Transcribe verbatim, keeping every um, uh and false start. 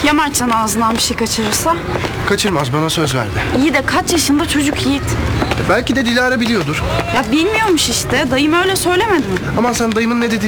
Ya Mertcan ağzından bir şey kaçırırsa? Kaçırmaz, bana söz verdi. İyi de kaç yaşında çocuk Yiğit? Belki de Dilara biliyordur. Ya bilmiyormuş işte. Dayım öyle söylemedi mi? Aman sen dayımın ne dediğini